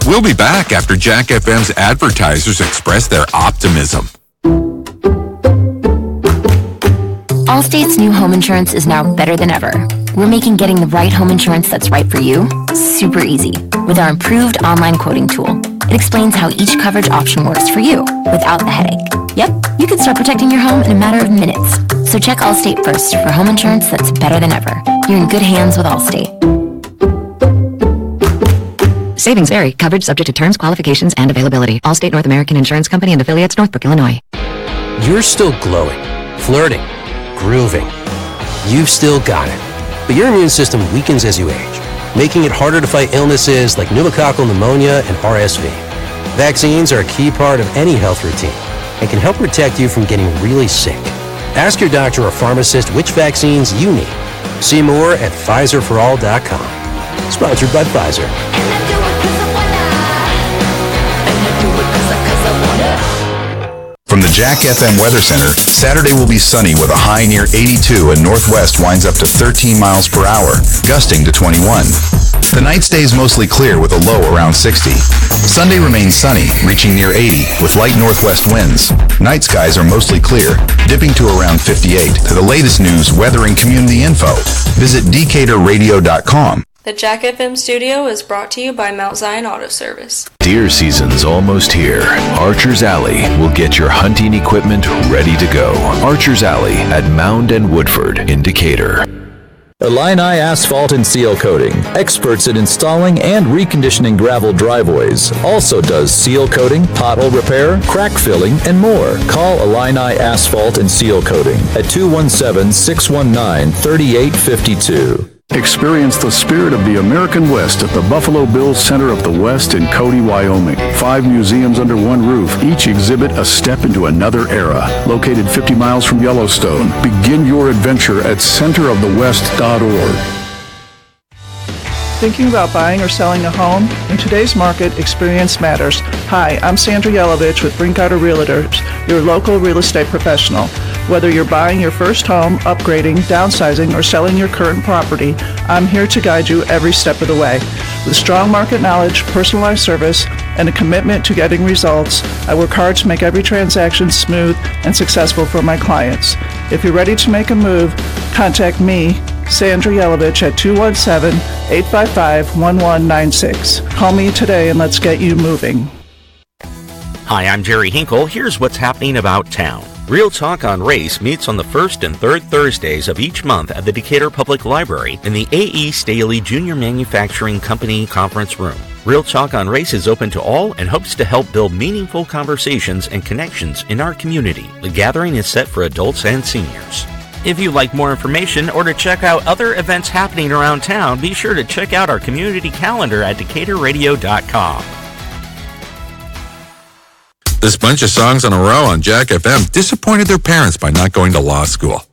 We'll be back after Jack FM's advertisers express their optimism. Allstate's new home insurance is now better than ever. We're making getting the right home insurance that's right for you super easy with our improved online quoting tool. It explains how each coverage option works for you without the headache. Yep, you can start protecting your home in a matter of minutes. So check Allstate first for home insurance that's better than ever. You're in good hands with Allstate. Savings vary. Coverage subject to terms, qualifications, and availability. Allstate North American Insurance Company and affiliates, Northbrook, Illinois. You're still glowing, flirting, grooving. You've still got it. But your immune system weakens as you age, making it harder to fight illnesses like pneumococcal pneumonia and RSV. Vaccines are a key part of any health routine and can help protect you from getting really sick. Ask your doctor or pharmacist which vaccines you need. See more at PfizerForAll.com. Sponsored by Pfizer. From the Jack FM Weather Center, Saturday will be sunny with a high near 82 and northwest winds up to 13 miles per hour, gusting to 21. The night stays mostly clear with a low around 60. Sunday remains sunny, reaching near 80 with light northwest winds. Night skies are mostly clear, dipping to around 58. To the latest news, weather, and community info, visit DecaturRadio.com. The Jack FM studio is brought to you by Mount Zion Auto Service. Deer season's almost here. Archer's Alley will get your hunting equipment ready to go. Archer's Alley at Mound and Woodford in Decatur. Illini Asphalt and Seal Coating, experts in installing and reconditioning gravel driveways. Also does seal coating, pothole repair, crack filling, and more. Call Illini Asphalt and Seal Coating at 217-619-3852. Experience the spirit of the American West at the Buffalo Bills Center of the West in Cody, Wyoming. 5 museums under one roof. Each exhibit a step into another era. Located 50 miles from Yellowstone. Begin your adventure at centerofthewest.org. Thinking about buying or selling a home? In today's market, experience matters. Hi, I'm Sandra Yelovich with Brinkarter Realtors, your local real estate professional. Whether you're buying your first home, upgrading, downsizing, or selling your current property, I'm here to guide you every step of the way. With strong market knowledge, personalized service, and a commitment to getting results, I work hard to make every transaction smooth and successful for my clients. If you're ready to make a move, contact me, Sandra Yelovich, at 217-855-1196. Call me today and let's get you moving. Hi, I'm Jerry Hinkle. Here's what's happening about town. Real Talk on Race meets on the first and third Thursdays of each month at the Decatur Public Library in the A.E. Staley Jr. Manufacturing Company Conference Room. Real Talk on Race is open to all and hopes to help build meaningful conversations and connections in our community. The gathering is set for adults and seniors. If you'd like more information or to check out other events happening around town, be sure to check out our community calendar at DecaturRadio.com. This bunch of songs in a row on Jack FM disappointed their parents by not going to law school.